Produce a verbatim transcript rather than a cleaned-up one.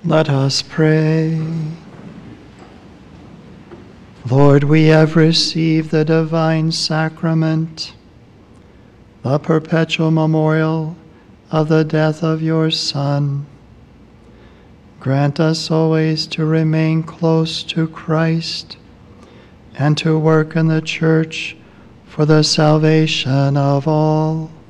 Let us pray. Lord, we have received the divine sacrament, the perpetual memorial of the death of your Son. Grant us always to remain close to Christ and to work in the Church for the salvation of all.